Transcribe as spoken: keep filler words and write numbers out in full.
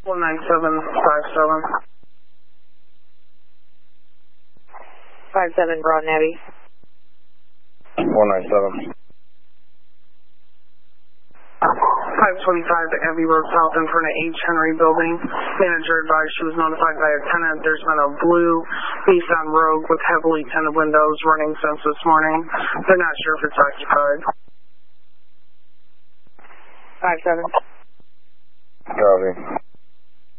one nine seven five seven. five seven, Broad Navy. one nine seven. five twenty-five to Abbey Road South in front of H. Henry Building. Manager advised she was notified by a tenant. There's been a blue Nissan Rogue with heavily tinted windows running since this morning. They're not sure if it's occupied. five seven. Copy.